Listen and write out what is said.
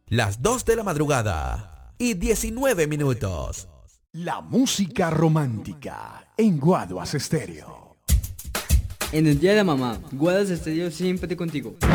Las 2 de la madrugada y 19 minutos. La música romántica en Guaduas Estéreo. En el Día de la Mamá, Guaduas Estéreo siempre contigo.